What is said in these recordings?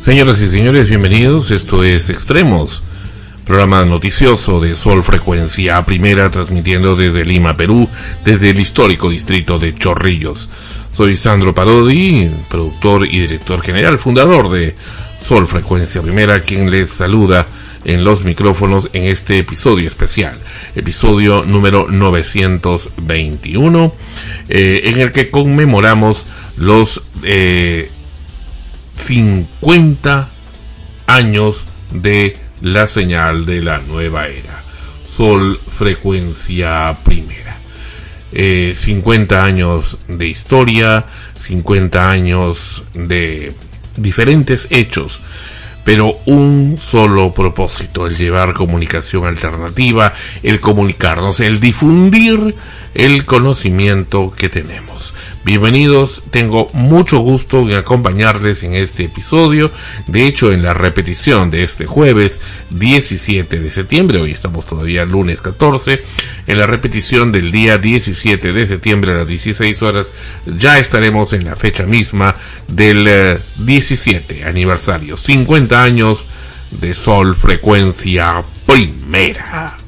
Señoras y señores, bienvenidos. Esto es Extremos, programa noticioso de Sol Frecuencia Primera, transmitiendo desde Lima, Perú, desde el histórico distrito de Chorrillos. Soy Sandro Parodi, productor y director general, fundador de Sol Frecuencia Primera, quien les saluda en los micrófonos en este episodio especial, episodio número 921, en el que conmemoramos los 50 años de la señal de la nueva era, Sol Frecuencia Primera. 50 años de historia, 50 años de diferentes hechos, pero un solo propósito: el llevar comunicación alternativa, el comunicarnos, el difundir el conocimiento que tenemos. Bienvenidos, tengo mucho gusto en acompañarles en este episodio. De hecho, en la repetición de este jueves 17 de septiembre, hoy estamos todavía lunes 14, en la repetición del día 17 de septiembre a las 16 horas, ya estaremos en la fecha misma del 17 aniversario, 50 años de Sol Frecuencia Primera.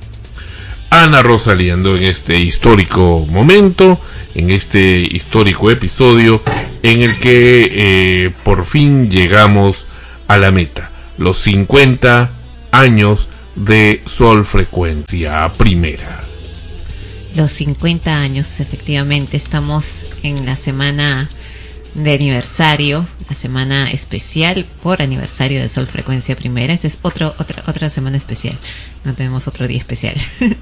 Ana Rosaliendo, en este histórico momento, en este histórico episodio en el que por fin llegamos a la meta, los 50 años de Sol Frecuencia Primera. Los 50 años, efectivamente, estamos en la semana de aniversario, la semana especial por aniversario de Sol Frecuencia Primera. Esta es otra semana especial, no tenemos otro día especial.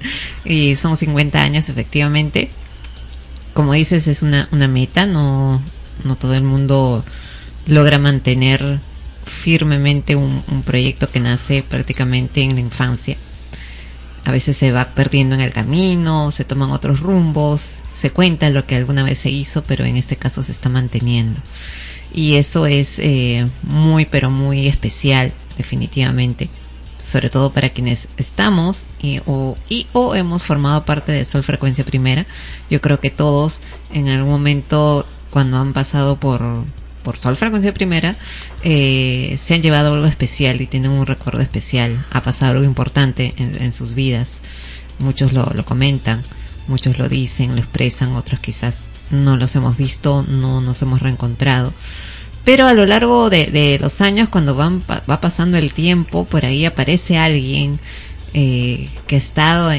Y son 50 años, efectivamente. Como dices, es una meta, no todo el mundo logra mantener firmemente un proyecto que nace prácticamente en la infancia. A veces se va perdiendo en el camino, se toman otros rumbos, se cuenta lo que alguna vez se hizo, pero en este caso se está manteniendo. Y eso es muy, pero muy especial, definitivamente. Sobre todo para quienes estamos o hemos formado parte de Sol Frecuencia Primera. Yo creo que todos en algún momento, cuando han pasado por Sol Frecuencia Primera, se han llevado algo especial y tienen un recuerdo especial. Ha pasado algo importante en sus vidas. Muchos lo comentan, muchos lo dicen, lo expresan, otros quizás no los hemos visto, no nos hemos reencontrado. Pero a lo largo de los años, cuando va pasando el tiempo, por ahí aparece alguien que ha estado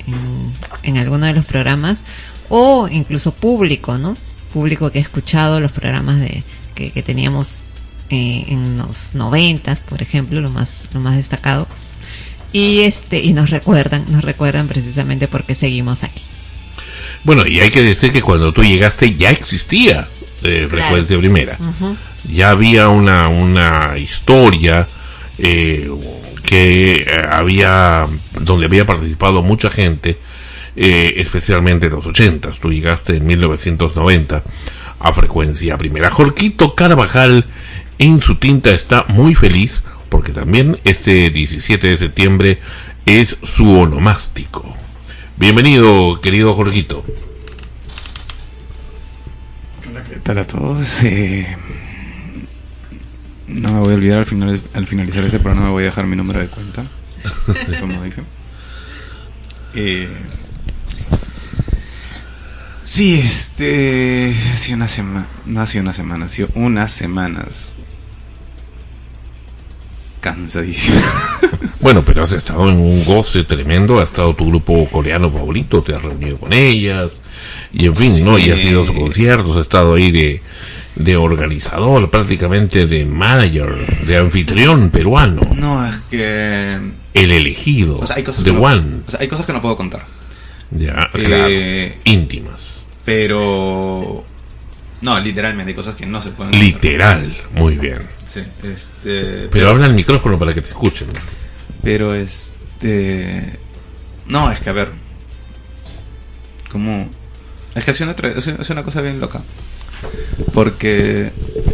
en alguno de los programas, o incluso público, ¿no? Público que ha escuchado los programas que teníamos en los 90, por ejemplo, lo más destacado, y nos recuerdan precisamente porque seguimos aquí. Bueno, y hay que decir que cuando tú llegaste ya existía Frecuencia Primera. Uh-huh. Ya había una historia donde había participado mucha gente, especialmente en los 80s. Tú llegaste en 1990 a Frecuencia Primera. Jorquito Carvajal en su tinta está muy feliz porque también este 17 de septiembre es su onomástico. Bienvenido, querido Jorquito. Hola, ¿qué tal a todos? No me voy a olvidar al finalizar este programa, voy a dejar mi número de cuenta, como dije. Sí, ha sido una semana, no ha sido una semana, ha sido unas semanas cansadísimas. Bueno, pero has estado en un goce tremendo, ha estado tu grupo coreano favorito, te has reunido con ellas, y en fin, sí, ¿no? Y has ido a sus conciertos, has estado ahí de organizador, prácticamente de manager, de anfitrión peruano. No, es que... El elegido, o sea, hay cosas hay cosas que no puedo contar. Ya, claro, íntimas. Pero... No, literalmente hay cosas que no se pueden contar. Literal, muy bien. Sí, pero habla al micrófono para que te escuchen. Pero no, es que a ver... ¿Cómo...? Es que es una cosa bien loca. Porque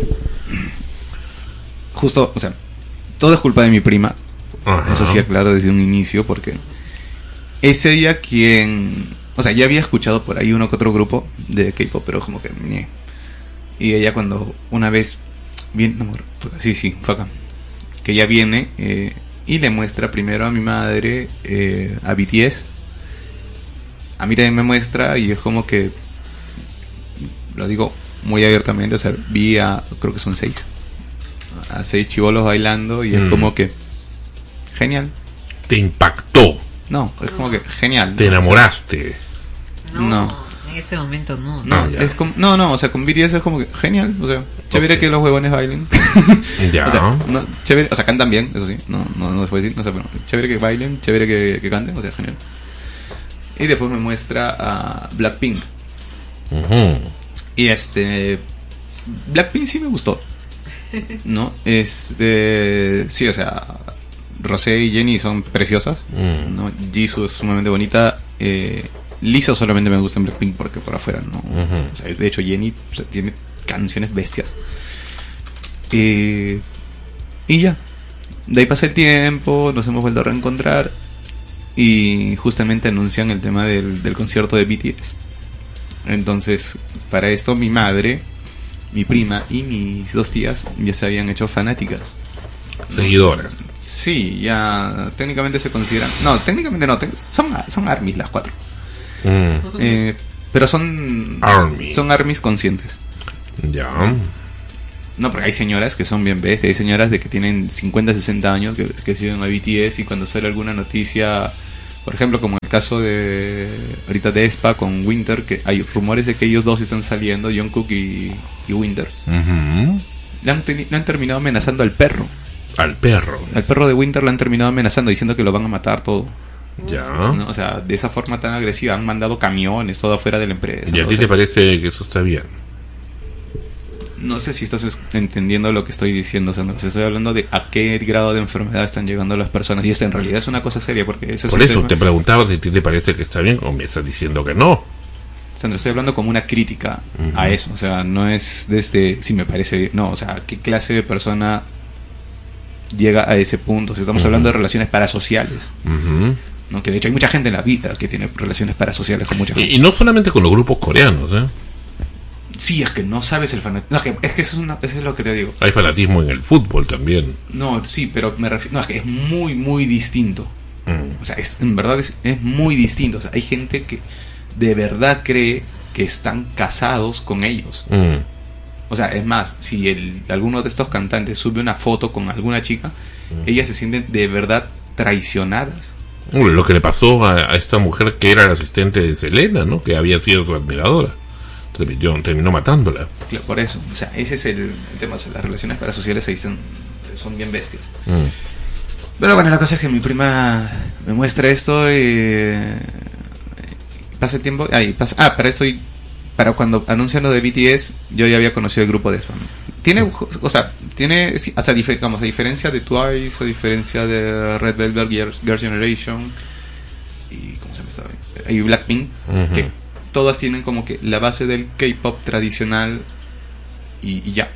justo, o sea, todo es culpa de mi prima. Ajá. Eso sí aclaro desde un inicio, porque ese día o sea, ya había escuchado por ahí uno que otro grupo de K-pop, pero como que y ella cuando una vez bien, no, sí, fue acá. que ella viene y le muestra primero a mi madre a BTS. A mí también me muestra y es como que, lo digo muy abiertamente, o sea, vi creo que son 6 chibolos bailando y es como que genial. ¿Te impactó? No, es como que genial. ¿Te enamoraste? No. En ese momento no. Es como, o sea, con BTS es como que genial, o sea, chévere que los huevones bailen. Ya. O sea, chévere, o sea, cantan bien, eso sí, no se puede decir, no sé, pero chévere que bailen, chévere que canten, o sea, genial. Y después me muestra a Blackpink. Y Blackpink sí me gustó, ¿no? Sí, o sea, Rosé y Jennie son preciosas, ¿no? Jisoo es sumamente bonita. Lizzo solamente me gusta en Blackpink porque por afuera, ¿no? O sea, de hecho Jennie, o sea, tiene canciones bestias. Y ya. De ahí pasa el tiempo, nos hemos vuelto a reencontrar y justamente anuncian el tema del concierto de BTS. Entonces, para esto mi madre, mi prima y mis 2 tías ya se habían hecho fanáticas. Seguidoras. Sí, ya técnicamente se consideran... No, técnicamente no, son ARMYs las 4. Pero son ARMYs conscientes. Ya. No, porque hay señoras que son bien bestias. Hay señoras de que tienen 50, 60 años que siguen a BTS y cuando sale alguna noticia, por ejemplo, como el caso de ahorita de aespa con Winter, que hay rumores de que ellos dos están saliendo, Jungkook y Winter. Le han terminado amenazando al perro. Al perro de Winter le han terminado amenazando, diciendo que lo van a matar todo. Ya. ¿No? O sea, de esa forma tan agresiva han mandado camiones todo afuera de la empresa. ¿Y a ti te parece que eso está bien? No sé si estás entendiendo lo que estoy diciendo, Sandro. Estoy hablando de a qué grado de enfermedad están llegando las personas. Y en realidad es una cosa seria, porque eso es por eso tema. Te preguntaba si a ti te parece que está bien o me estás diciendo que no. Sandro, estoy hablando como una crítica a eso. O sea, no es desde si me parece bien. No, o sea, ¿qué clase de persona llega a ese punto? O sea, estamos hablando de relaciones parasociales. ¿No? Que de hecho hay mucha gente en la vida que tiene relaciones parasociales con mucha gente. Y no solamente con los grupos coreanos, ¿eh? Sí, es que no sabes el fanatismo. No, es que eso es lo que te digo. Hay fanatismo en el fútbol también. No, sí, pero me refiero... No, es que es muy, muy distinto. O sea, en verdad es muy distinto. O sea, hay gente que de verdad cree que están casados con ellos. O sea, es más, si alguno de estos cantantes sube una foto con alguna chica, ellas se sienten de verdad traicionadas. Lo que le pasó a esta mujer que era la asistente de Selena, ¿no? Que había sido su admiradora. Terminó matándola. Claro, por eso, o sea, ese es el tema. O sea, las relaciones parasociales ahí son bien bestias. Pero bueno, la cosa es que mi prima me muestra esto y pasa el tiempo. Para esto para cuando anuncian lo de BTS, yo ya había conocido el grupo de aespa. A diferencia de Twice, a diferencia de Red Velvet, Girls' Generation y ¿cómo se me está viendo? Y Blackpink, que todas tienen como que la base del K-pop tradicional y ya.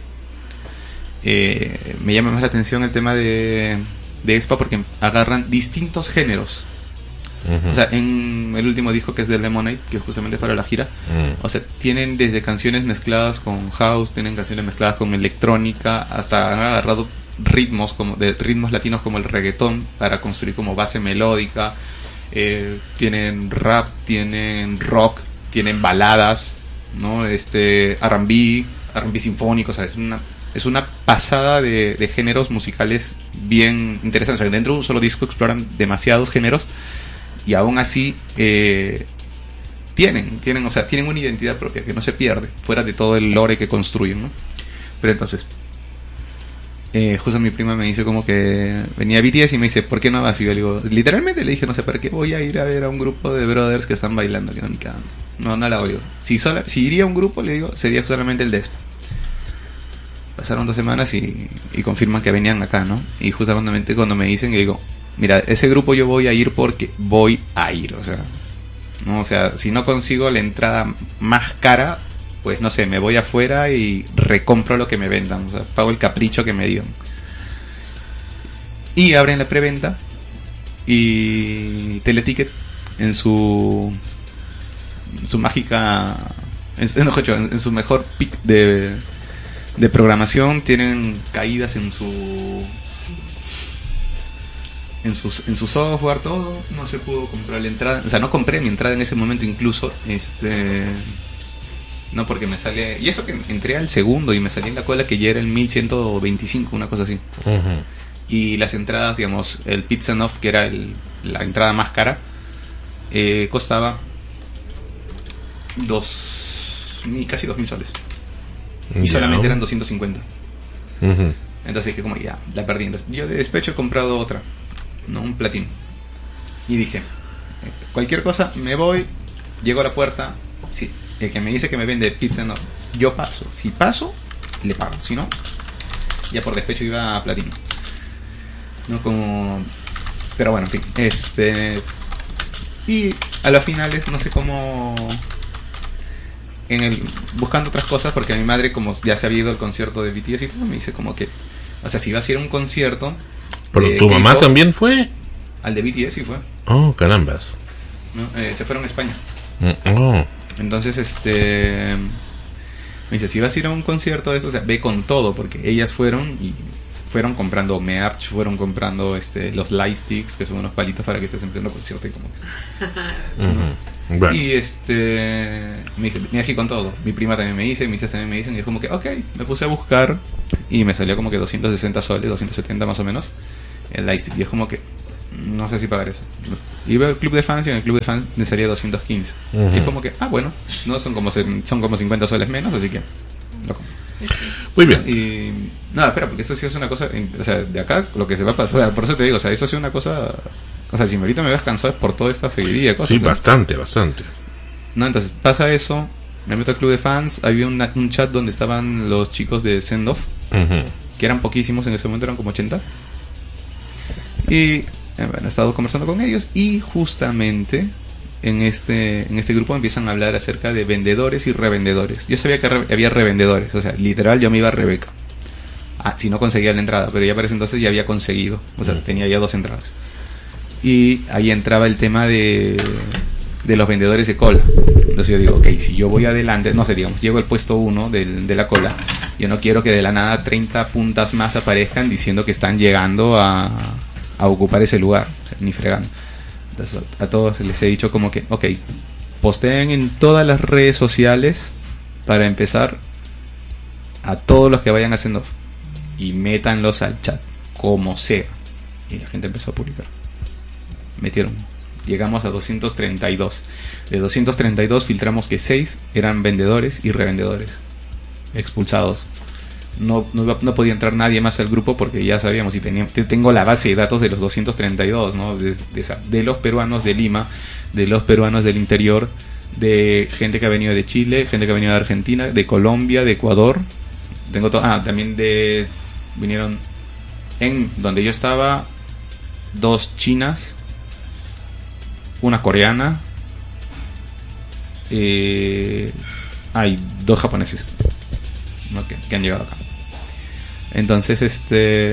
Me llama más la atención el tema de aespa porque agarran distintos géneros. O sea, en el último disco que es de Lemonade, que justamente es para la gira, o sea, tienen desde canciones mezcladas con house, tienen canciones mezcladas con electrónica, hasta han agarrado ritmos latinos como el reggaetón para construir como base melódica. Tienen rap, tienen rock, tienen baladas, ¿no? R&B sinfónico, o sea, es una pasada de géneros musicales bien interesantes. O sea, dentro de un solo disco exploran demasiados géneros y aún así tienen una identidad propia que no se pierde fuera de todo el lore que construyen, ¿no? Pero entonces justo mi prima me dice como que venía BTS y me dice, ¿por qué no vas? Y yo le digo, literalmente le dije, no sé, ¿para qué voy a ir a ver a un grupo de brothers que están bailando? Le digo, no la oigo. Si iría a un grupo, le digo, sería solamente el de aespa. Pasaron 2 semanas y confirman que venían acá, ¿no? Y justamente cuando me dicen, le digo, mira, ese grupo yo voy a ir porque voy a ir, o sea, ¿no? O sea, si no consigo la entrada más cara, pues no sé, me voy afuera y recompro lo que me vendan, o sea, pago el capricho que me digan. Y abren la preventa y Teleticket en su mágica, en su mejor pick de programación, tienen caídas en su en su software, todo. No se pudo comprar la entrada. O sea, no compré mi entrada en ese momento incluso. No, porque me sale... Y eso que entré al segundo y me salí en la cola que ya era el 1125, una cosa así. Ujú. Y las entradas, digamos, el Pizza Off, que era la entrada más cara, costaba casi 2.000 soles. Y Ya. solamente eran 250. Ujú. Entonces dije, como ya, la perdí. Entonces, yo de despecho he comprado otra, no, un platino. Y dije, cualquier cosa, me voy, llego a la puerta. Sí, el que me dice que me vende pizza, no, yo paso. Si paso, le pago. Si no, ya por despecho iba a platino. No como... Pero bueno, en fin. Y a las finales, no sé cómo... buscando otras cosas, porque a mi madre, como ya se había ido al concierto de BTS y todo, me dice como que, o sea, si vas a ir a un concierto, Pero tu mamá K-pop, también fue. al de BTS sí fue, Oh, carambas. ¿no? Se fueron a España. Oh. Entonces, me dice, si vas a ir a un concierto de eso, o sea, ve con todo, porque ellas fueron comprando merch, fueron comprando los light sticks, que son unos palitos para que estés en pleno concierto y como que... Ujú. Bueno. Y me dice, mira aquí con todo. Mi prima también me dice, mis tías también me dicen, y es como que, ok, me puse a buscar y me salió como que 260 soles, 270 más o menos, el lightstick. Y es como que, no sé si pagar eso. Iba al club de fans y en el club de fans me salía 215. Ujú. Y es como que, bueno, no son como 50 soles menos, así que lo compro. Muy bien. Y no, espera, porque eso sí es una cosa, o sea, de acá lo que se va a pasar, o sea, por eso te digo, o sea, eso sí es una cosa, o sea, si ahorita me ves cansado es por toda esta seguidilla de cosas. Sí, o sea, bastante. no, entonces pasa eso, me meto al club de fans, había un chat donde estaban los chicos de Send Off, Ujú. que eran poquísimos en ese momento, eran como 80. Y bueno, he estado conversando con ellos y justamente en este grupo empiezan a hablar acerca de vendedores y revendedores. Yo sabía que había revendedores, o sea, literal yo me iba a Rebeca. Si no conseguía la entrada, pero ya para ese entonces ya había conseguido, o sea, tenía ya 2 entradas. Y ahí entraba el tema de los vendedores de cola. Entonces yo digo, ok, si yo voy adelante, no sé, digamos, llego al puesto 1 de la cola, yo no quiero que de la nada 30 puntas más aparezcan diciendo que están llegando a ocupar ese lugar, o sea, ni fregando. Entonces a todos les he dicho como que, ok, posteen en todas las redes sociales para empezar, a todos los que vayan haciendo, y métanlos al chat, como sea. Y la gente empezó a publicar. Llegamos a 232. De 232 filtramos que 6 eran vendedores y revendedores expulsados. No podía entrar nadie más al grupo porque ya sabíamos, y tengo la base de datos de los 232, ¿no? De los peruanos de Lima, de los peruanos del interior, de gente que ha venido de Chile, gente que ha venido de Argentina, de Colombia, de Ecuador. Tengo también vinieron en donde yo estaba 2 chinas, una coreana, hay 2 japoneses, ¿no? que han llegado acá. Entonces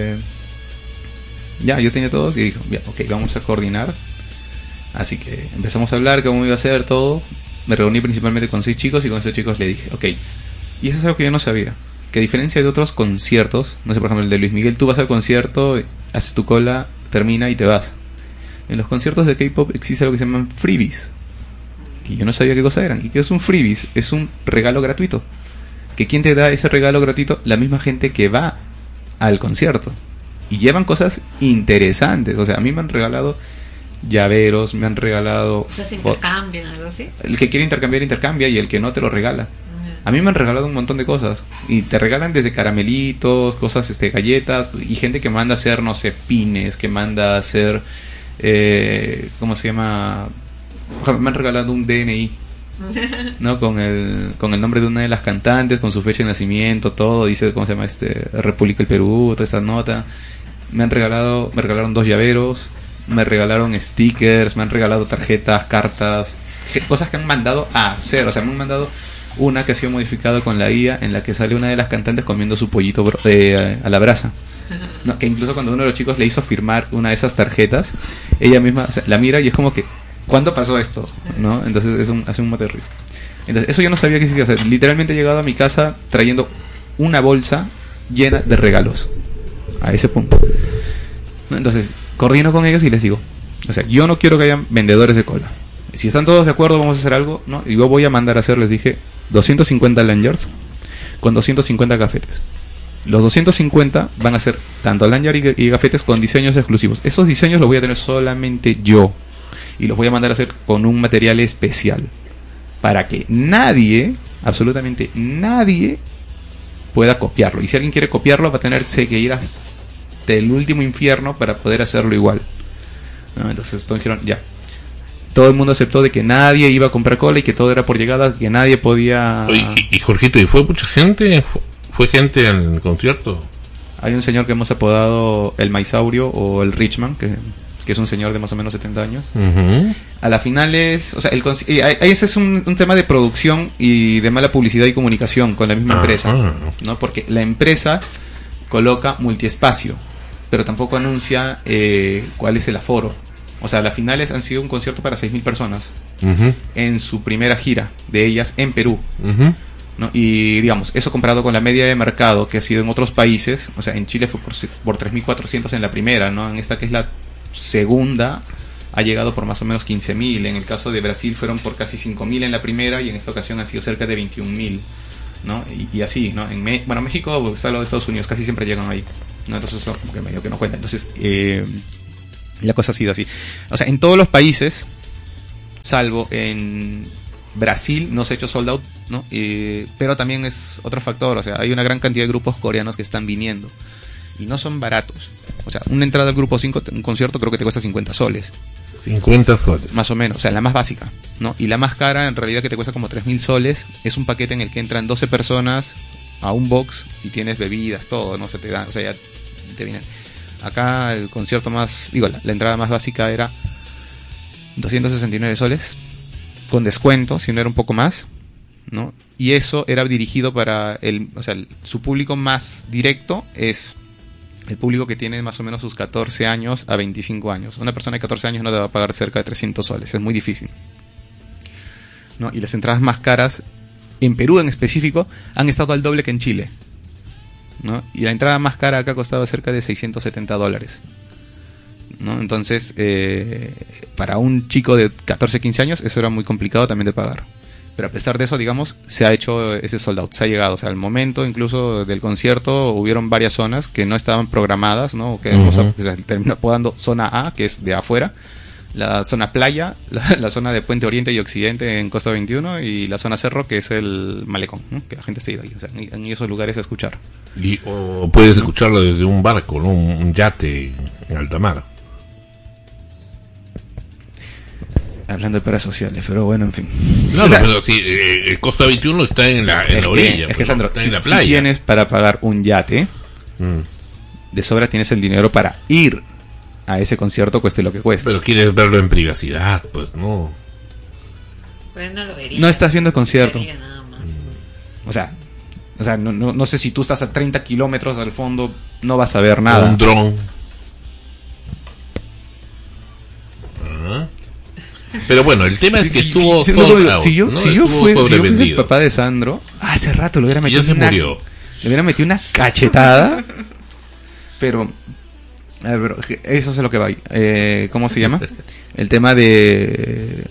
ya yo tenía todos y dijo, ok, vamos a coordinar. Así que empezamos a hablar cómo iba a ser todo. Me reuní principalmente con 6 chicos y con esos chicos le dije, ok, y eso es algo que yo no sabía, que a diferencia de otros conciertos, no sé, por ejemplo el de Luis Miguel, tú vas al concierto, haces tu cola, termina y te vas. En los conciertos de K-pop existe algo que se llaman freebies, que yo no sabía qué cosa eran. ¿Y qué es un freebies? Es un regalo gratuito. ¿Que quién te da ese regalo gratuito? La misma gente que va al concierto. Y llevan cosas interesantes. O sea, a mí me han regalado llaveros, me han regalado... O sea, se intercambian, algo así. El que quiere intercambiar, intercambia, y el que no te lo regala. A mí me han regalado un montón de cosas. Y te regalan desde caramelitos, cosas, galletas, y gente que manda a hacer, no sé, pines, que manda a hacer... ¿cómo se llama? Me han regalado un DNI, ¿no? Con el nombre de una de las cantantes, con su fecha de nacimiento, todo, dice cómo se llama, República del Perú, toda esta nota. Me regalaron 2 llaveros, me regalaron stickers, me han regalado tarjetas, cartas, cosas que han mandado a hacer. O sea, me han mandado una que ha sido modificada con la IA, en la que sale una de las cantantes comiendo su pollito a la brasa, ¿no? Que incluso cuando uno de los chicos le hizo firmar una de esas tarjetas, ella misma, o sea, la mira y es como que, ¿cuándo pasó esto? ¿No? Entonces hace un mate de risa. Entonces eso yo no sabía que existía. O sea, literalmente he llegado a mi casa trayendo una bolsa llena de regalos, a ese punto, ¿no? Entonces coordino con ellos y les digo, o sea, yo no quiero que hayan vendedores de cola. Si están todos de acuerdo, vamos a hacer algo, ¿no? Y yo voy a mandar a hacer, les dije, 250 lanyards con 250 gafetes. Los 250 van a ser tanto lanyard y gafetes con diseños exclusivos. Esos diseños los voy a tener solamente yo. Y los voy a mandar a hacer con un material especial. Para que nadie, absolutamente nadie, pueda copiarlo. Y si alguien quiere copiarlo, va a tenerse que ir hasta el último infierno para poder hacerlo igual, ¿no? Entonces todos dijeron, ya. Todo el mundo aceptó de que nadie iba a comprar cola y que todo era por llegada, que nadie podía... Y Jorgito, ¿y fue mucha gente? ¿Fue gente en el concierto? Hay un señor que hemos apodado el Maisaurio o el Richman, que es un señor de más o menos 70 años. Uh-huh. A la final es... O sea, ese es un tema de producción y de mala publicidad y comunicación con la misma empresa, ¿no? Porque la empresa coloca multiespacio, pero tampoco anuncia cuál es el aforo. O sea, las finales han sido un concierto para 6.000 personas uh-huh. en su primera gira de ellas en Perú, uh-huh. ¿no? Y digamos, eso comparado con la media de mercado que ha sido en otros países, o sea, en Chile fue por 3.400 en la primera, ¿no? En esta que es la segunda ha llegado por más o menos 15.000. En el caso de Brasil fueron por casi 5.000 en la primera y en esta ocasión han sido cerca de 21.000, ¿no? Y así, ¿no? Bueno, México está al lado de Estados Unidos, casi siempre llegan ahí, ¿no? Entonces eso como que medio que no cuenta. Entonces, la cosa ha sido así. O sea, en todos los países, salvo en Brasil, no se ha hecho sold out, ¿no? Pero también es otro factor. O sea, hay una gran cantidad de grupos coreanos que están viniendo. Y no son baratos. O sea, una entrada al grupo 5, un concierto, creo que te cuesta 50 soles. 50 soles. Más o menos. O sea, la más básica, ¿no? Y la más cara, en realidad, que te cuesta como 3.000 soles, es un paquete en el que entran 12 personas a un box y tienes bebidas, todo, ¿no? Se te da, o sea, ya te vienen... Acá el concierto más, digo, la entrada más básica era 269 soles, con descuento, si no era un poco más, ¿no? Y eso era dirigido para o sea, su público más directo es el público que tiene más o menos sus 14 años a 25 años. Una persona de 14 años no te va a pagar cerca de 300 soles, es muy difícil, ¿no? Y las entradas más caras, en Perú en específico, han estado al doble que en Chile, ¿no? Y la entrada más cara acá costaba cerca de $670, ¿no? Entonces, para un chico de 14, 15 años, eso era muy complicado también de pagar. Pero a pesar de eso, digamos, se ha hecho ese sold out, se ha llegado. O sea, al momento incluso del concierto hubieron varias zonas que no estaban programadas, ¿no? Que uh-huh. Se terminó podando zona A, que es de afuera, la zona playa, la zona de Puente Oriente y Occidente en Costa 21 y la zona Cerro, que es el Malecón, ¿no? Que la gente se ha ido ahí, o sea, en esos lugares a escuchar. O puedes escucharlo desde un barco, ¿no? Un yate en alta mar. Hablando de parasociales, pero bueno, en fin. No, o sea, pero sí, Costa 21 está en la orilla. Es que, Sandro, está en la playa. Si tienes para pagar un yate, de sobra tienes el dinero para ir a ese concierto, cueste lo que cueste. Pero quieres verlo en privacidad, pues no. Pues no lo vería. No estás viendo el concierto. No vería nada más. O sea, no sé si tú estás a 30 kilómetros al fondo, no vas a ver nada. Un dron. ¿Ah? Pero bueno, el tema es que estuvo si yo fuese el papá de Sandro, hace rato le hubiera metido una cachetada. Pero a ver, eso es lo que va ahí. ¿Cómo se llama? El tema de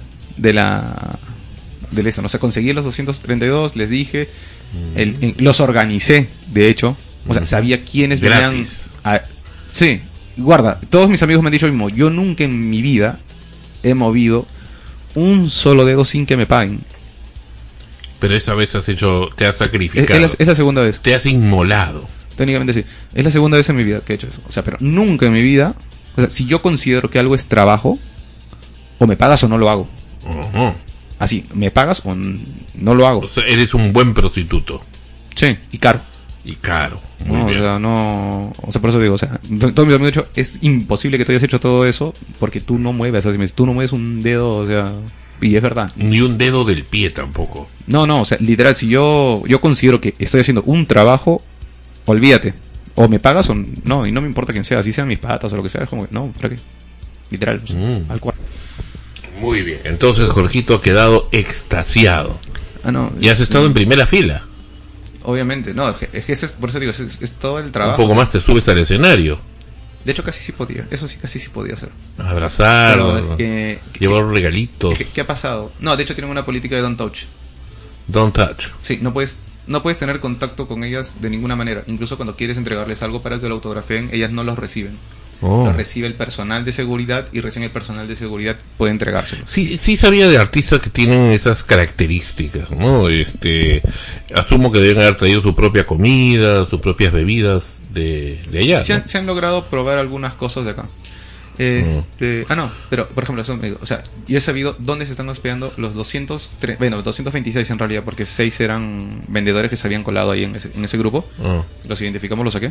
eso, no sé, conseguí los 232, les dije, los organicé, de hecho, o sea, sabía quiénes venían. Sí, guarda, todos mis amigos me han dicho lo mismo. Yo nunca en mi vida he movido un solo dedo sin que me paguen. Pero esa vez te has sacrificado. Es la segunda vez. Te has inmolado. Técnicamente sí. Es la segunda vez en mi vida que he hecho eso. O sea, pero nunca en mi vida. O sea, si yo considero que algo es trabajo, o me pagas o no lo hago. Uh-huh. Así, me pagas o no lo hago. O sea, eres un buen prostituto. Sí, y caro. Y caro. No, bien. O sea, no. O sea, por eso digo, o sea, todos mis amigos han dicho, es imposible que tú hayas hecho todo eso porque tú no mueves, así me dices, tú no mueves un dedo, o sea, y es verdad. Ni un dedo del pie tampoco. No, o sea, literal, si yo considero que estoy haciendo un trabajo, olvídate. O me pagas o no, y no me importa quién sea, así sean mis patas o lo que sea, es como, no, ¿para qué? Literal, o sea, al cual. Muy bien, entonces Jorgito ha quedado extasiado. No. Y has estado en primera fila. Obviamente, no, es que por eso digo, es todo el trabajo. Un poco más te subes al escenario. De hecho, casi sí podía. Eso sí, casi sí podía hacer. Abrazar, Pero, llevar regalitos. ¿Qué ha pasado? No, de hecho tienen una política de don't touch. Don't touch. Sí, no puedes tener contacto con ellas de ninguna manera. Incluso cuando quieres entregarles algo para que lo autografeen, ellas no los reciben. Lo recibe el personal de seguridad y recién el personal de seguridad puede entregárselo. Sí sabía de artistas que tienen esas características, ¿no? Asumo que deben haber traído su propia comida, sus propias bebidas de allá. Se han logrado probar algunas cosas de acá. No, pero por ejemplo, eso me digo, o sea, yo he sabido dónde se están hospedando los 226 en realidad, porque 6 eran vendedores que se habían colado ahí en ese grupo. Los identificamos, los saqué.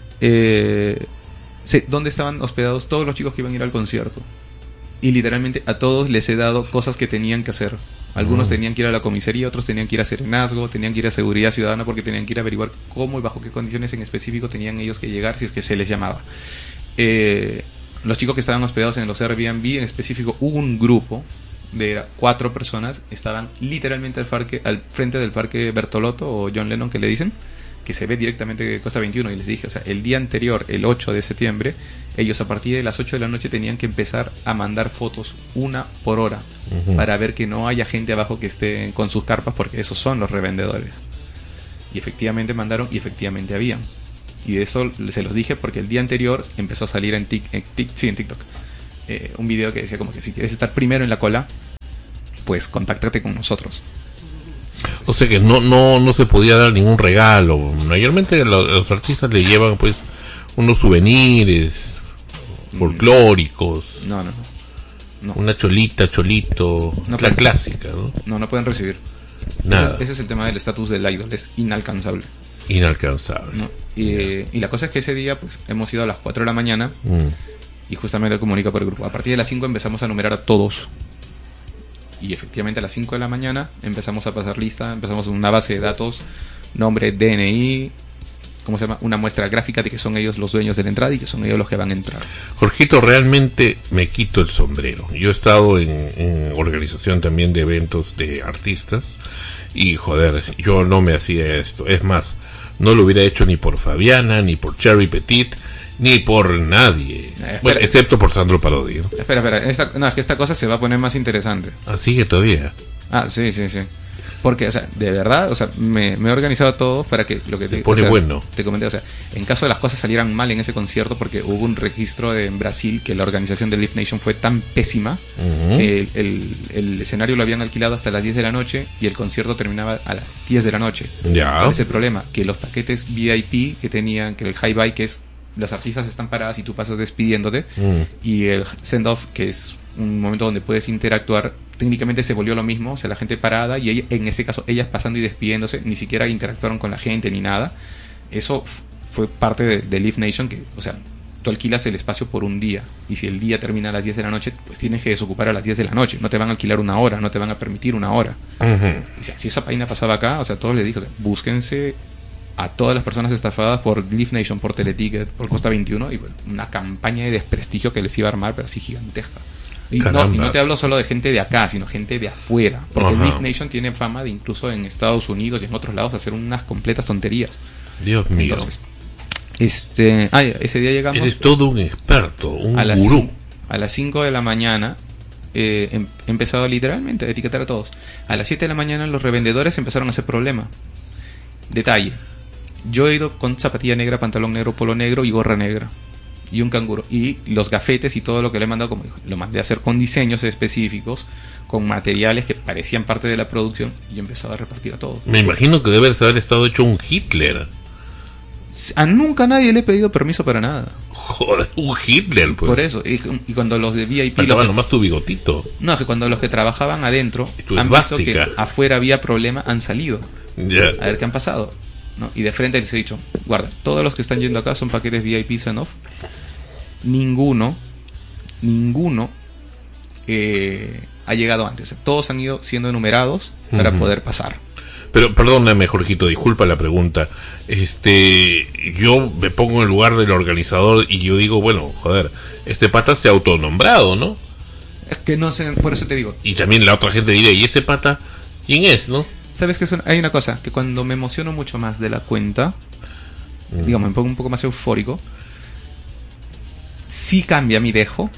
Sé dónde estaban hospedados todos los chicos que iban a ir al concierto. Y literalmente a todos les he dado cosas que tenían que hacer. Algunos tenían que ir a la comisaría, otros tenían que ir a serenazgo, tenían que ir a seguridad ciudadana porque tenían que ir a averiguar cómo y bajo qué condiciones en específico tenían ellos que llegar si es que se les llamaba. Los chicos que estaban hospedados en los Airbnb, en específico un grupo de 4 personas, estaban literalmente al frente del parque Bertolotto o John Lennon que le dicen, que se ve directamente de Costa 21, y les dije, o sea, el día anterior, el 8 de septiembre, ellos a partir de las 8 de la noche tenían que empezar a mandar fotos 1 por hora para ver que no haya gente abajo que esté con sus carpas, porque esos son los revendedores. Y efectivamente mandaron y efectivamente habían. Y de eso se los dije porque el día anterior empezó a salir en TikTok un video que decía como que si quieres estar primero en la cola, pues contáctate con nosotros. O sea que no se podía dar ningún regalo. Mayormente los artistas le llevan pues unos souvenirs folclóricos. No. Una cholito, no la clásica, ¿no? No pueden recibir. Nada. Ese es el tema del estatus del idol, es inalcanzable. Inalcanzable. ¿No? Y la cosa es que ese día pues hemos ido a las 4 de la mañana y justamente comunica por el grupo. A partir de las 5 empezamos a numerar a todos. Y efectivamente a las 5 de la mañana empezamos a pasar lista, empezamos una base de datos, nombre, DNI, ¿cómo se llama? Una muestra gráfica de que son ellos los dueños de la entrada y que son ellos los que van a entrar. Jorgito, realmente me quito el sombrero. Yo he estado en organización también de eventos de artistas y joder, yo no me hacía esto. Es más, no lo hubiera hecho ni por Fabiana, ni por Cherry Petit, ni por nadie. Bueno, excepto por Sandro Parodi, ¿no? Espera. Es que esta cosa se va a poner más interesante. Ah, sigue todavía. Ah, sí. Porque, o sea, de verdad, o sea, me he organizado todo para que lo que te pone bueno. Te comenté, o sea, en caso de las cosas salieran mal en ese concierto, porque hubo un registro en Brasil que la organización de Live Nation fue tan pésima, el escenario lo habían alquilado hasta las 10 de la noche y el concierto terminaba a las 10 de la noche. Ya. ¿Cuál es el problema? Que los paquetes VIP que tenían, que el high-bye, que es los artistas están paradas y tú pasas despidiéndote, y el send-off, que es un momento donde puedes interactuar, técnicamente se volvió lo mismo, o sea, la gente parada y en ese caso ellas pasando y despidiéndose, ni siquiera interactuaron con la gente ni nada. Eso fue parte de Live Nation, que, o sea, tú alquilas el espacio por un día y si el día termina a las 10 de la noche, pues tienes que desocupar a las 10 de la noche, no te van a alquilar una hora, no te van a permitir una hora. Y si esa página pasaba acá, o sea, todos les dije, o sea, búsquense a todas las personas estafadas por Live Nation, por Teleticket, por Costa 21, y pues, una campaña de desprestigio que les iba a armar, pero así gigantesca. Y no te hablo solo de gente de acá, sino gente de afuera, porque Live Nation tiene fama de incluso en Estados Unidos y en otros lados hacer unas completas tonterías. Dios mío. Entonces, ese día llegamos. Eres todo un experto, un gurú. A las 5 de la mañana he empezado literalmente a etiquetar a todos. A las 7 de la mañana los revendedores empezaron a hacer problema. Detalle: yo he ido con zapatilla negra, pantalón negro, polo negro y gorra negra y un canguro, y los gafetes y todo lo que le he mandado, como dijo, lo mandé a hacer con diseños específicos, con materiales que parecían parte de la producción, y he empezado a repartir a todos. Me imagino que debe haber estado hecho un Hitler. A nunca nadie le he pedido permiso para nada. Joder, un Hitler, pues. Por eso, y cuando los de VIP... Faltaba nomás tu bigotito. No, es que cuando los que trabajaban adentro han visto que afuera había problema, han salido. Yeah. A ver qué han pasado, ¿no? Y de frente les he dicho, guarda, todos los que están yendo acá son paquetes VIP send-off. Ninguno ha llegado antes. Todos han ido siendo enumerados para poder pasar. Pero perdóname, Jorgito, disculpa la pregunta. Yo me pongo en el lugar del organizador y yo digo, bueno, joder, este pata se ha autonombrado, ¿no? Es que no sé, por eso te digo. Y también la otra gente dirá, ¿y ese pata quién es, no? ¿Sabes qué? Hay una cosa, que cuando me emociono mucho más de la cuenta, digamos, me pongo un poco más eufórico, sí cambia mi dejo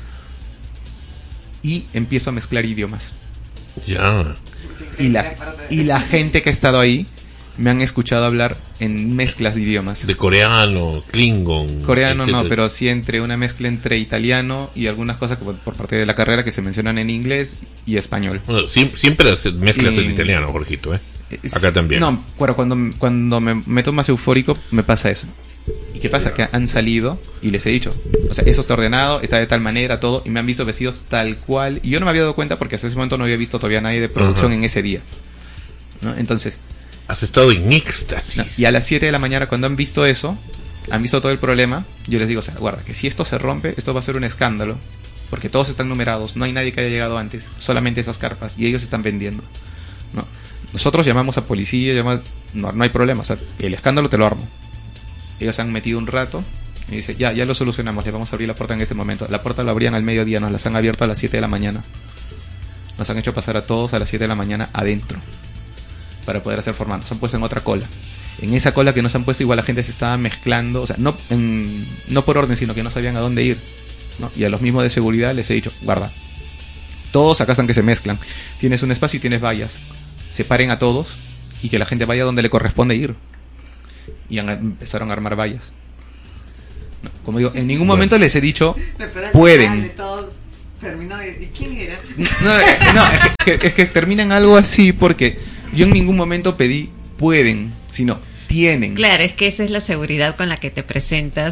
y empiezo a mezclar idiomas. Ya. Y la gente que ha estado ahí me han escuchado hablar en mezclas de idiomas. De coreano, klingon. Coreano etcétera. no, pero sí entre una mezcla entre italiano y algunas cosas que por parte de la carrera que se mencionan en inglés y español. Bueno, siempre mezclas Y- el italiano, Jorgito, ¿eh? Acá también. No, pero cuando me meto más eufórico me pasa eso. ¿Y qué pasa? Que han salido y les he dicho, o sea, eso está ordenado, está de tal manera, todo, y me han visto vestidos tal cual. Y yo no me había dado cuenta porque hasta ese momento no había visto todavía a nadie de producción Ajá. en ese día, ¿no? Entonces, Has estado en éxtasis. no, y a las 7 de la mañana cuando han visto eso, han visto todo el problema, yo les digo, o sea, guarda, que si esto se rompe, esto va a ser un escándalo, porque todos están numerados, no hay nadie que haya llegado antes, solamente esas carpas, y ellos están vendiendo, ¿no? Nosotros llamamos a policía, no hay problema, o sea, el escándalo te lo armo. Ellos se han metido un rato y dice, ya lo solucionamos, le vamos a abrir la puerta en ese momento. La puerta la abrían al mediodía, nos las han abierto a las 7 de la mañana. Nos han hecho pasar a todos a las 7 de la mañana adentro para poder hacer formato. Nos han puesto en otra cola. En esa cola que nos han puesto igual la gente se estaba mezclando, o sea, no por orden, sino que no sabían a dónde ir, ¿no? Y a los mismos de seguridad les he dicho, guarda, todos acá están que se mezclan. Tienes un espacio y tienes vallas. Separen a todos y que la gente vaya donde le corresponde ir. Y empezaron a armar vallas. No, como digo, en ningún momento les he dicho pueden. ¿Y quién era? Es que termina en algo así porque yo en ningún momento pedí pueden, sino tienen. Claro, es que esa es la seguridad con la que te presentas.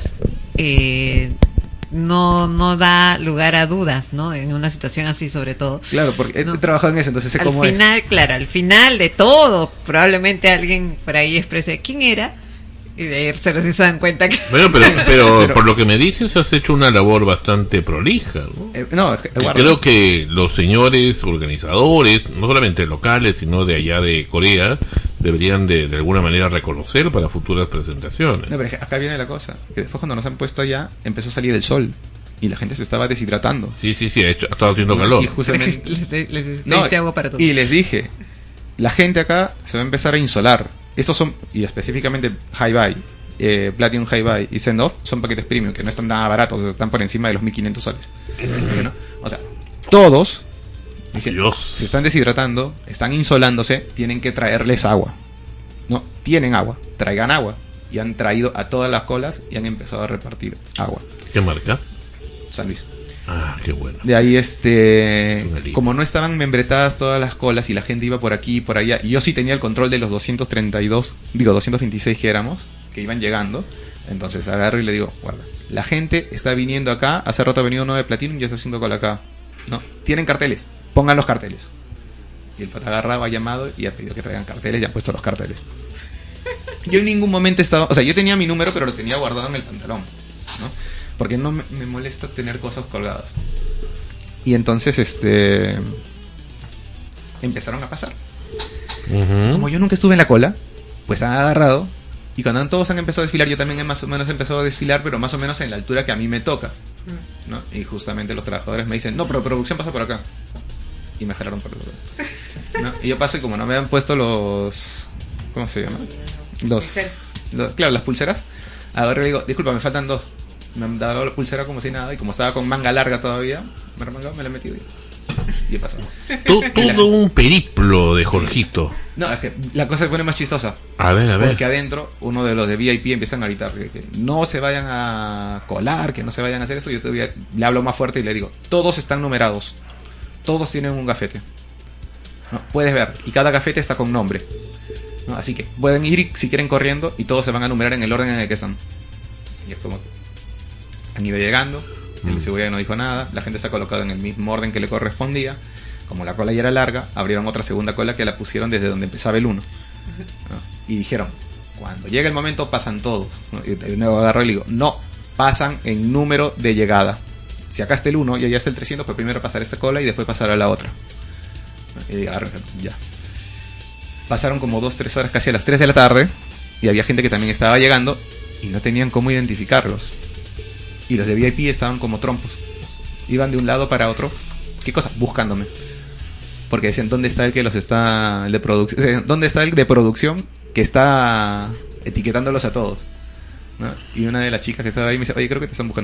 No da lugar a dudas, ¿no? En una situación así, sobre todo. Claro, porque No. he trabajado en eso, entonces sé cómo Al final, claro, al final de todo, probablemente alguien por ahí exprese quién era, y de ahí se dan cuenta que... Bueno, pero Pero- por lo que me dices, has hecho una labor bastante prolija, ¿no? es. No, Y guarda. creo que los señores organizadores, no solamente locales, sino de allá de Corea, deberían de alguna manera reconocer para futuras presentaciones. No, pero es que acá viene la cosa, que después cuando nos han puesto allá, empezó a salir el sol y la gente se estaba deshidratando. Sí, ha estado haciendo calor. Y justamente... les No, diste agua para todos. y les dije, la gente acá se va a empezar a insolar. Estos son, y específicamente Hi-Fi, Platinum Hi-Fi y Send Off, son paquetes premium que no están nada baratos, están por encima de los 1.500 soles. ¿No? O sea, todos dije, Dios. se están deshidratando, están insolándose, tienen que traerles agua. No, tienen agua, traigan agua. Y han traído a todas las colas y han empezado a repartir agua. ¿Qué marca? San Luis. Ah, qué bueno. De ahí, Es un alivio. como no estaban membretadas todas las colas y la gente iba por aquí y por allá, y yo sí tenía el control de los 226 que éramos, que iban llegando, entonces agarro y le digo, guarda, la gente está viniendo acá, hace rato ha venido uno de Platinum y ya está haciendo cola acá. No, tienen carteles, pongan los carteles. Y el pata agarraba, ha llamado y ha pedido que traigan carteles y han puesto los carteles. Yo en ningún momento estaba, o sea, yo tenía mi número, pero lo tenía guardado en el pantalón, ¿no? Porque no me molesta tener cosas colgadas. Y entonces, empezaron a pasar. Ujú. Como yo nunca estuve en la cola, pues han agarrado. Y cuando todos han empezado a desfilar, yo también he más o menos empezado a desfilar, pero más o menos en la altura que a mí me toca, ¿no? Y justamente los trabajadores me dicen, no, pero producción pasa por acá. Y me jalaron por el otro lado, ¿no? Y yo paso y como no me han puesto los... ¿Cómo se llama? Claro, las pulseras. Agarro y le digo, disculpa, me faltan 2. Me han dado la pulsera como si nada. Y como estaba con manga larga todavía, me he remangado, me la he metido y he pasado. Todo un periplo de Jorgito. No, es que la cosa se pone más chistosa. A ver. Porque adentro, uno de los de VIP empiezan a gritar que no se vayan a colar, que no se vayan a hacer eso. Yo todavía le hablo más fuerte y le digo, todos están numerados. Todos tienen un gafete. ¿No? Puedes ver. Y cada gafete está con nombre. ¿No? Así que pueden ir si quieren corriendo y todos se van a numerar en el orden en el que están. Y es como que han ido llegando. El de seguridad no dijo nada. La gente se ha colocado en el mismo orden que le correspondía. Como la cola ya era larga, abrieron otra segunda cola que la pusieron desde donde empezaba el 1. ¿No? Y dijeron, cuando llegue el momento pasan todos, ¿no? Y de nuevo agarro y le digo, no, pasan en número de llegada. Si acá está el 1 y allá está el 300, pues primero pasar esta cola y después pasar a la otra. ¿No? Y agarro, ya. Pasaron como 2-3 horas, casi a las 3 de la tarde, y había gente que también estaba llegando y no tenían cómo identificarlos. Y los de VIP estaban como trompos. Iban de un lado para otro. ¿Qué cosa? Buscándome. Porque decían, ¿dónde está el que los está... el de producción? ¿Dónde está el de producción que está etiquetándolos a todos? ¿No? Y una de las chicas que estaba ahí me dice, oye, creo que te están buscando.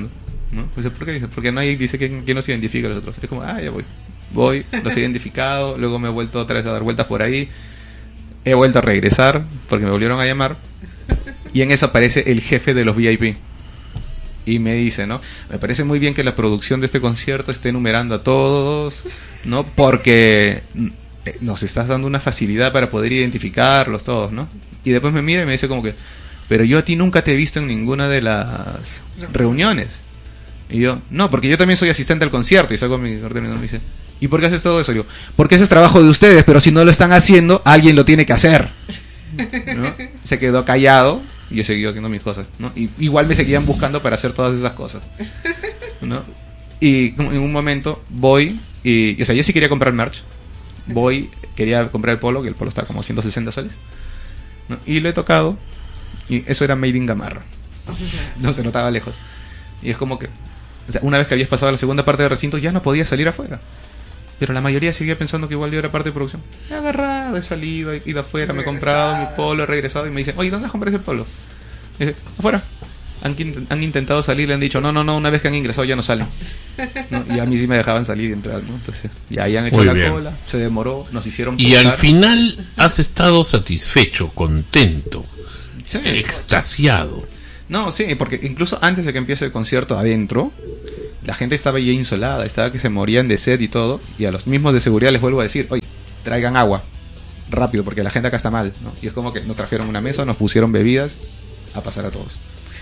¿no? Pues, ¿por qué? Dice, porque nadie dice que nos identifica a los otros. Es como, ya voy, los he identificado, luego me he vuelto otra vez a dar vueltas por ahí, he vuelto a regresar porque me volvieron a llamar, y en eso aparece el jefe de los VIP y me dice, ¿no? Me parece muy bien que la producción de este concierto esté enumerando a todos, ¿no? Porque nos estás dando una facilidad para poder identificarlos todos, ¿no? Y después me mira y me dice como que, pero yo a ti nunca te he visto en ninguna de las reuniones. Y yo, no, porque yo también soy asistente al concierto. Y saco mi orden y me dice, ¿y por qué haces todo eso? Y digo, porque ese es trabajo de ustedes, pero si no lo están haciendo, alguien lo tiene que hacer, ¿no? Se quedó callado y yo seguí haciendo mis cosas, ¿no? Y igual me seguían buscando para hacer todas esas cosas, ¿no? Y en un momento voy y, o sea, yo sí quería comprar merch. Quería comprar el polo, que el polo estaba como 160 soles, ¿no? Y lo he tocado y eso era Made in Gamarra. No se notaba lejos. Y es como que, o sea, una vez que habías pasado a la segunda parte del recinto ya no podías salir afuera. Pero la mayoría seguía pensando que igual yo era parte de producción. He agarrado, he salido, he ido afuera, me he comprado mi polo, he regresado y me dicen, oye, ¿dónde has comprado ese polo? Y dije, afuera. Han intentado salir, le han dicho, no, una vez que han ingresado ya no salen, ¿no? Y a mí sí me dejaban salir y entrar, ¿no? Entonces, ya han hecho la cola, se demoró, nos hicieron y al final has estado satisfecho, contento, sí, extasiado. No, sí, porque incluso antes de que empiece el concierto adentro, la gente estaba ya insolada, estaba que se morían de sed y todo, y a los mismos de seguridad les vuelvo a decir, oye, traigan agua, rápido, porque la gente acá está mal, ¿no? Y es como que nos trajeron una mesa, nos pusieron bebidas, a pasar a todos.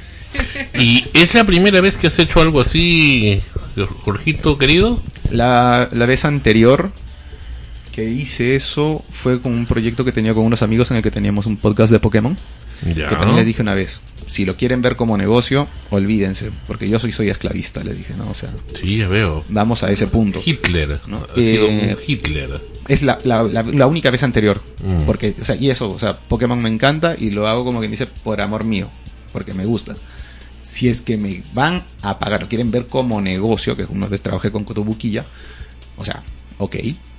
¿Y es la primera vez que has hecho algo así, Jorgito querido? La vez anterior que hice eso fue con un proyecto que tenía con unos amigos en el que teníamos un podcast de Pokémon. Ya. Que también les dije una vez, si lo quieren ver como negocio, olvídense, porque yo soy esclavista, les dije, ¿no? O sea, sí, ya veo. Vamos a ese punto. Hitler, ¿no? Ha sido un Hitler. Es la única vez anterior, porque, o sea, y eso, o sea, Pokémon me encanta y lo hago como quien dice por amor mío, porque me gusta. Si es que me van a pagar o quieren ver como negocio, que una vez trabajé con Cotobuquilla, o sea, ok,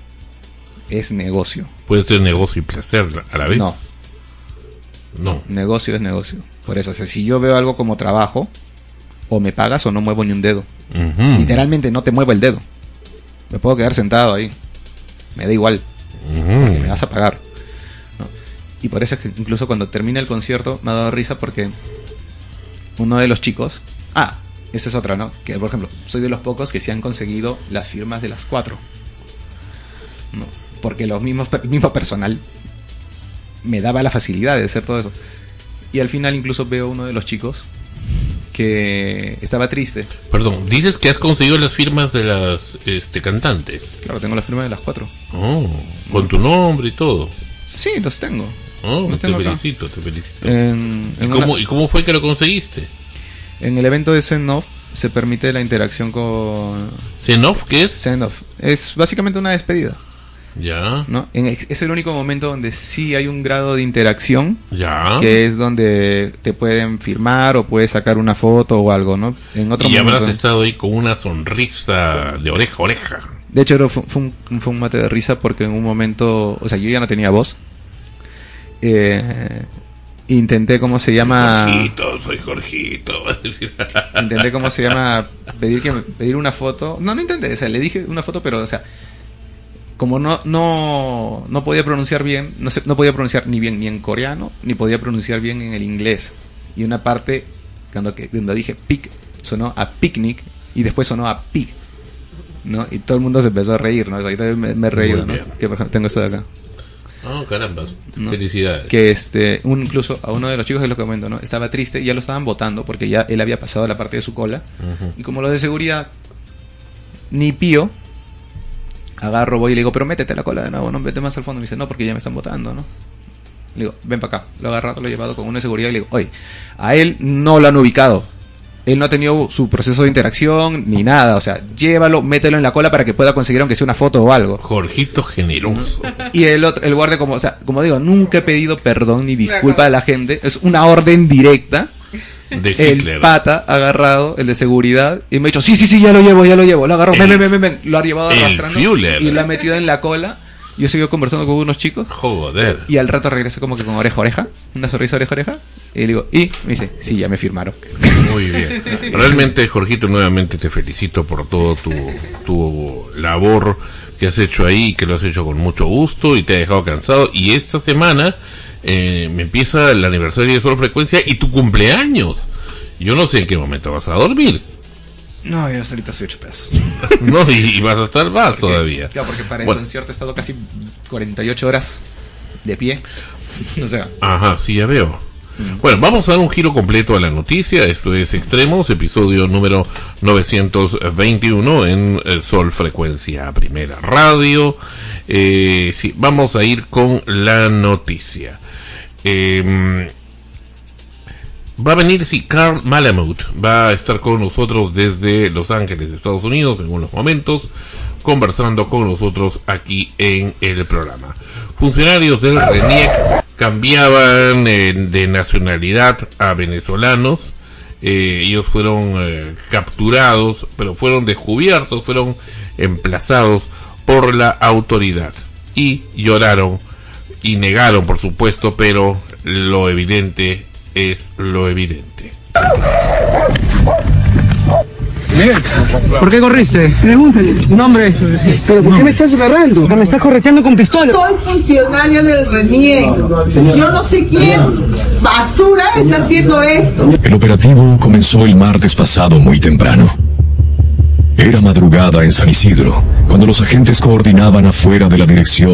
es negocio. Puede ser negocio y placer a la vez. No. Negocio es negocio. Por eso, o sea, si yo veo algo como trabajo, o me pagas o no muevo ni un dedo. Uh-huh. Literalmente no te muevo el dedo. Me puedo quedar sentado ahí. Me da igual. Porque me vas a pagar, ¿no? Y por eso es que incluso cuando termina el concierto me ha dado risa porque uno de los chicos... esa es otra, ¿no? Que, por ejemplo, soy de los pocos que se han conseguido las firmas de las 4, ¿no? Porque el mismo personal me daba la facilidad de hacer todo eso. Y al final incluso veo uno de los chicos que estaba triste. Perdón, dices que has conseguido las firmas de las cantantes. Claro, tengo la firma de las 4. Oh, con tu nombre y todo. Sí, los tengo. Oh, los te tengo felicito. ¿Y cómo fue que lo conseguiste? En el evento de Send-Off se permite la interacción con... ¿Send-Off qué es? Send-Off. Es básicamente una despedida. Ya. ¿No? Es el único momento donde sí hay un grado de interacción. Ya. Que es donde te pueden firmar o puedes sacar una foto o algo, ¿no? En otro y momento, habrás estado ahí con una sonrisa de oreja a oreja. De hecho, fue un mate de risa porque en un momento... O sea, yo ya no tenía voz. Intenté, ¿cómo se llama? Soy Jorgito. Intenté, ¿cómo se llama? Pedir una foto. No intenté, o sea, le dije una foto, pero, o sea, como no podía pronunciar bien, no podía pronunciar ni bien ni en coreano, ni podía pronunciar bien en el inglés. Y una parte, cuando dije pic, sonó a picnic, y después sonó a pig, ¿no? Y todo el mundo se empezó a reír, ¿no? Ahorita me he reído, ¿no? Que, por ejemplo, tengo esto de acá. Oh, caramba, ¿no? Felicidades. Que incluso a uno de los chicos, es lo que comento, ¿no? Estaba triste y ya lo estaban votando porque ya él había pasado la parte de su cola. Uh-huh. Y como los de seguridad, ni pío, agarro, voy y le digo, pero métete la cola de nuevo, no, vete más al fondo. Me dice, no, porque ya me están votando, ¿no? Le digo, ven para acá. Lo he agarrado, lo he llevado con uno de seguridad y le digo, oye, a él no lo han ubicado. Él no ha tenido su proceso de interacción ni nada, o sea, llévalo, mételo en la cola para que pueda conseguir aunque sea una foto o algo. Jorgito generoso. Y el guardia, como digo, nunca he pedido perdón ni disculpa a la gente, es una orden directa. De Hitler. El pata agarrado, el de seguridad, y me ha dicho, sí, ya lo llevo, lo agarró, ven, lo ha llevado arrastrando y lo ha metido en la cola. Yo seguí conversando con unos chicos. Joder. Y al rato regresé como que con oreja a oreja. Una sonrisa oreja a oreja. Y le digo, y me dice, sí, ya me firmaron. Muy bien. Realmente, Jorgito, nuevamente te felicito por todo tu labor que has hecho ahí, que lo has hecho con mucho gusto y te ha dejado cansado. Y esta semana me empieza el aniversario de Sol Frecuencia y tu cumpleaños. Yo no sé en qué momento vas a dormir. No, yo ahorita soy 8 pesos. No, y vas a estar más todavía. Claro, porque para el concierto he estado casi 48 horas de pie. O sea. Ajá, sí, ya veo. Bueno, vamos a dar un giro completo a la noticia. Esto es Extremos, episodio número 921 en Sol Frecuencia Primera Radio. Sí, vamos a ir con la noticia. Va a venir, sí, Carl Malamud va a estar con nosotros desde Los Ángeles, Estados Unidos, en unos momentos, conversando con nosotros aquí en el programa. Funcionarios del RENIEC cambiaban de nacionalidad a venezolanos. Ellos fueron capturados, pero fueron descubiertos, fueron emplazados por la autoridad y lloraron y negaron, por supuesto, pero lo evidente es lo evidente. ¿Por qué corriste? Pregúntale. ¿Tu nombre? ¿Pero por qué me estás agarrando? Me estás correteando con pistola. Soy funcionario del RENIEC. Yo no sé quién basura está haciendo esto. El operativo comenzó el martes pasado muy temprano. Era madrugada en San Isidro, cuando los agentes coordinaban afuera de la dirección